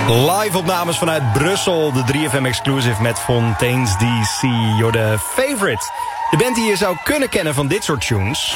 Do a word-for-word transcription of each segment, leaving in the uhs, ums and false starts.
Live opnames vanuit Brussel, de drie F M Exclusive met Fontaines D C. You're the favorite. De band die je zou kunnen kennen van dit soort tunes.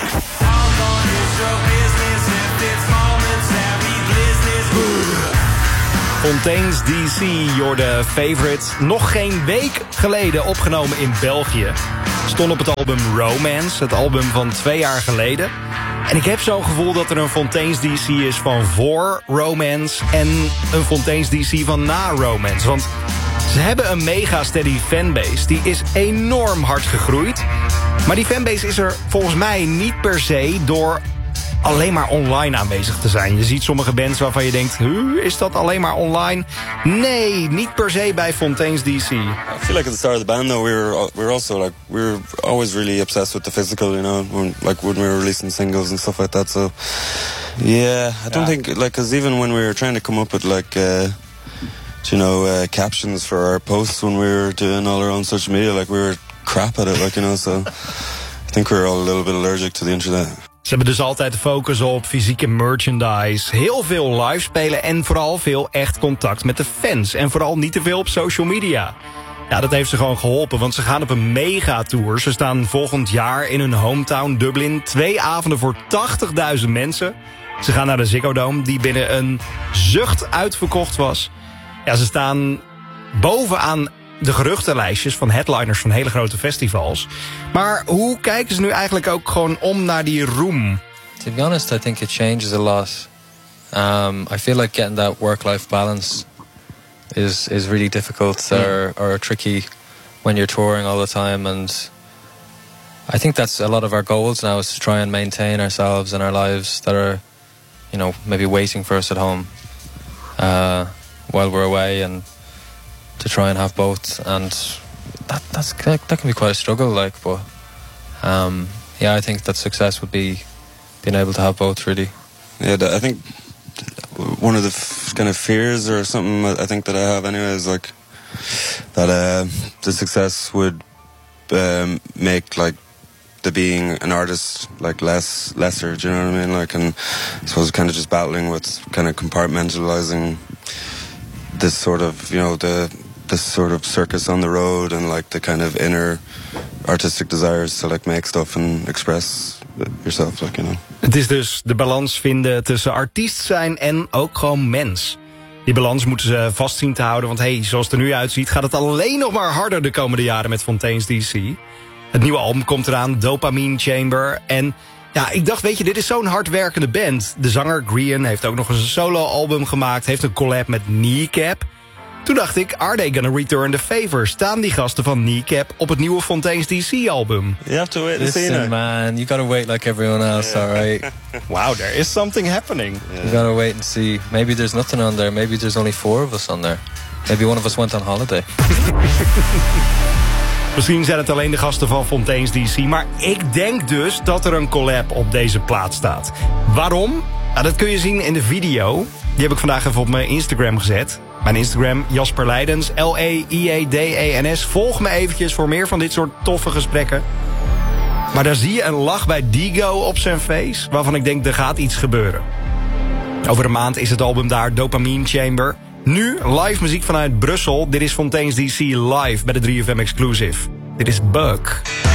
Fontaines D C, you're the favorite. Nog geen week geleden opgenomen in België. Stond op het album Romance, het album van twee jaar geleden. En ik heb zo'n gevoel dat er een Fontaines D C is van voor Romance en een Fontaines D C van na Romance. Want ze hebben een mega steady fanbase. Die is enorm hard gegroeid. Maar die fanbase is er volgens mij niet per se door alleen maar online aanwezig te zijn. Je ziet sommige bands waarvan je denkt, huh, is dat alleen maar online? Nee, niet per se bij Fontaines D C. I feel like at the start of the band though, we were we were also like we were always really obsessed with the physical, you know, when, like when we were releasing singles and stuff like that. So yeah, I don't yeah. think like because even when we were trying to come up with like uh, you know uh, captions for our posts when we were doing all our own social media, like we were crap at it, like, you know. So I think we were all a little bit allergic to the internet. Ze hebben dus altijd de focus op fysieke merchandise, heel veel live spelen en vooral veel echt contact met de fans. En vooral niet te veel op social media. Ja, dat heeft ze gewoon geholpen, want ze gaan op een megatour. Ze staan volgend jaar in hun hometown Dublin. Twee avonden voor tachtigduizend mensen. Ze gaan naar de Ziggo Dome, die binnen een zucht uitverkocht was. Ja, ze staan bovenaan de geruchtenlijstjes van headliners van hele grote festivals. Maar hoe kijken ze nu eigenlijk ook gewoon om naar die roem? To be honest, I think it changes a lot. Um, I feel like getting that work-life balance is is really difficult mm. or, or tricky when you're touring all the time. And I think that's a lot of our goals now, is to try and maintain ourselves and our lives that are, you know, maybe waiting for us at home uh, while we're away, and to try and have both. And that that's that can be quite a struggle, like, but um, yeah, I think that success would be being able to have both, really. Yeah, I think one of the f- kind of fears or something I think that I have anyway is like that uh, the success would um, make like the being an artist like less lesser. Do you know what I mean? Like, and I suppose kind of just battling with kind of compartmentalizing this sort of, you know, the this sort of circus on the road and like the kind of inner artistic desires to like make stuff and express yourself, like, you know. Het is dus de balans vinden tussen artiest zijn en ook gewoon mens. Die balans moeten ze vast zien te houden, want hey, zoals het er nu uitziet gaat het alleen nog maar harder de komende jaren met Fontaines D C. Het nieuwe album komt eraan, Dopamine Chamber. En ja, ik dacht, weet je, dit is zo'n hardwerkende band. De zanger Grian heeft ook nog eens een solo-album gemaakt, heeft een collab met Kneecap. Toen dacht ik, are they gonna return the favor? Staan die gasten van Kneecap op het nieuwe Fontaines D C-album? You have to wait and see. Listen, man, you gotta wait like everyone else, yeah. Alright? Wow, there is something happening. Yeah. You gotta wait and see. Maybe there's nothing on there. Maybe there's only four of us on there. Maybe one of us went on holiday. Misschien zijn het alleen de gasten van Fontaines D C, maar ik denk dus dat er een collab op deze plaat staat. Waarom? Nou, dat kun je zien in de video. Die heb ik vandaag even op mijn Instagram gezet. Mijn Instagram, Jasper Leidens, L E I E D E N S. Volg me eventjes voor meer van dit soort toffe gesprekken. Maar daar zie je een lach bij Digo op zijn face, waarvan ik denk, er gaat iets gebeuren. Over een maand is het album daar, Dopamine Chamber. Nu live muziek vanuit Brussel. Dit is Fontaines D C live bij de drie F M Exclusive. Dit is Bug.